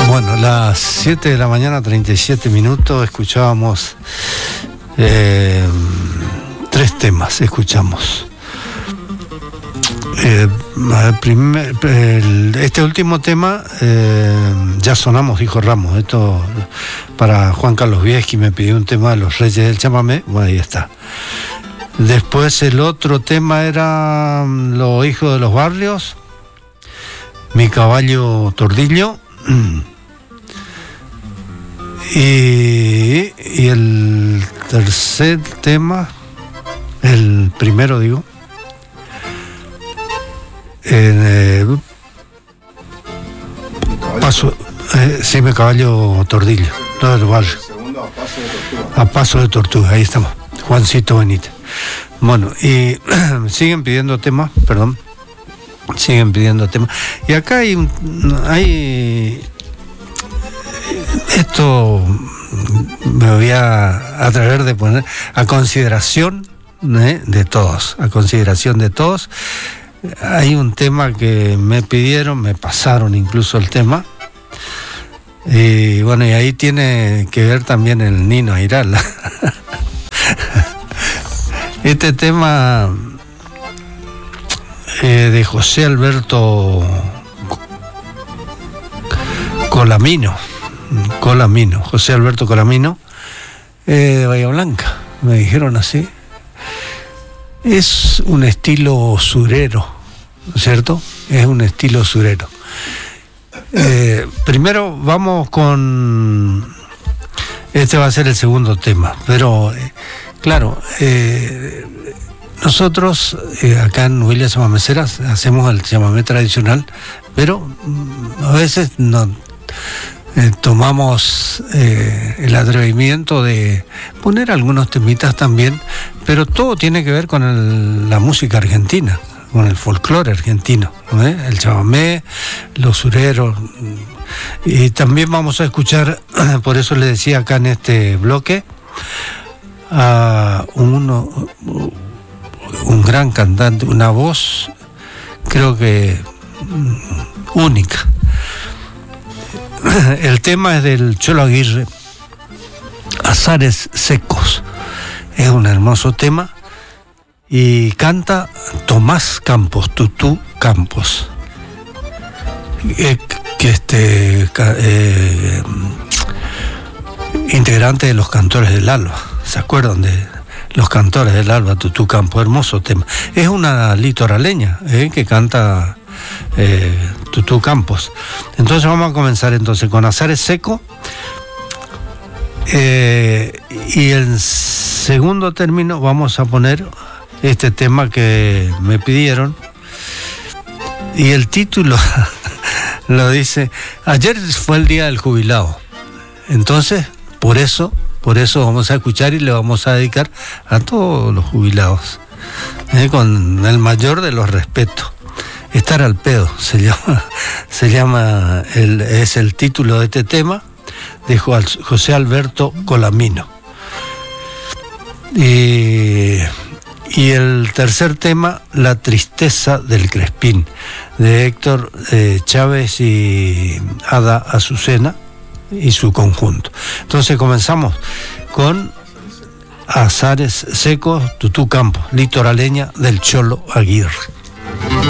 Bueno, las 7 de la mañana, 37 minutos, escuchábamos 3 temas, escuchamos. Este último tema, ya sonamos, dijo Ramos, esto para Juan Carlos Vieschi, me pidió un tema de los Reyes del Chamamé, bueno, ahí está. Después el otro tema era Los Hijos de los Barrios, Mi Caballo Tordillo. Y el tercer tema, el primero digo, sí, Mi Caballo Tordillo, no del barrio. A Paso de Tortuga, ahí estamos, Juancito Benítez. Bueno, y siguen pidiendo temas, perdón. Siguen pidiendo temas. Y acá hay esto me voy a atrever de poner a consideración de todos, a consideración de todos. Hay un tema que me pidieron, me pasaron incluso el tema. Y bueno, y ahí tiene que ver también el Nino Airala. Este tema de José Alberto Colamino, José Alberto Colamino, de Bahía Blanca, me dijeron así. Es un estilo surero, ¿cierto? Es un estilo surero. Primero vamos con... Este va a ser el segundo tema, pero claro, nosotros acá en Huila Chamameceras hacemos el chamamé tradicional, pero a veces no tomamos el atrevimiento de poner algunos temitas también, pero todo tiene que ver con la música argentina, con el folclore argentino, el chamamé, los sureros. Y también vamos a escuchar, por eso le decía acá en este bloque, a un gran cantante, una voz creo que única. El tema es del Cholo Aguirre, Azares Secos. Es un hermoso tema y canta Tomás Campos, Tutú Campos, integrante de los Cantores del Alba. ¿Se acuerdan de los Cantores del Alba, Tutú Campos? Hermoso tema. Es una litoraleña que canta Tutú Campos. Entonces vamos a comenzar con Azares Seco, y en segundo término vamos a poner este tema que me pidieron, y el título lo dice: ayer fue el día del jubilado. Entonces por eso vamos a escuchar y le vamos a dedicar a todos los jubilados, con el mayor de los respetos. Estar al pedo se llama es el título de este tema, de José Alberto Colamino. Y el tercer tema, La Tristeza del Crespín, de Héctor Chávez y Ada Azucena y su conjunto. Entonces comenzamos con Azares Secos, Tutú Campos, litoraleña del Cholo Aguirre.